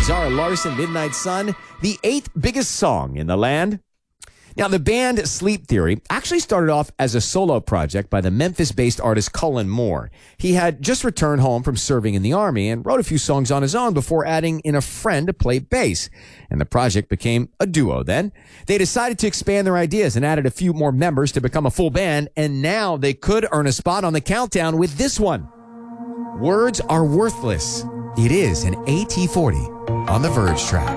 Zara Larsson, Midnight Sun, the 8th biggest song in the land. Now, the band Sleep Theory actually started off as a solo project by the Memphis-based artist Cullen Moore. He had just returned home from serving in the Army and wrote a few songs on his own before adding in a friend to play bass. And the project became a duo then. They decided to expand their ideas and added a few more members to become a full band, and now they could earn a spot on the countdown with this one. Words Are Worthless. It is an AT40 on the Verge track.